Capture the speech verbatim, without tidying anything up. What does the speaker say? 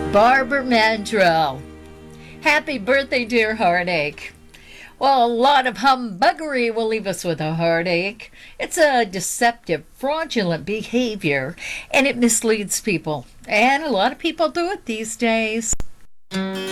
Barbara Mandrell. Happy birthday, dear heartache. Well, a lot of humbuggery will leave us with a heartache. It's a deceptive, fraudulent behavior, and it misleads people. And a lot of people do it these days.